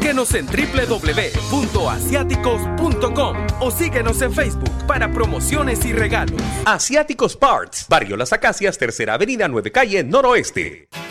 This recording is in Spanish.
Síguenos en www.asiaticos.com o síguenos en Facebook para promociones y regalos. Asiáticos Parts, Barrio Las Acacias, Tercera Avenida, 9 Calle, Noroeste.